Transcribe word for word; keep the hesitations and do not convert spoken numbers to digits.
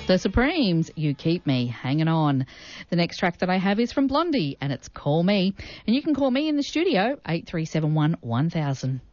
The Supremes, You Keep Me Hanging On. The next track that I have is from Blondie, and it's Call Me. And you can call me in the studio, eight three seven one one thousand.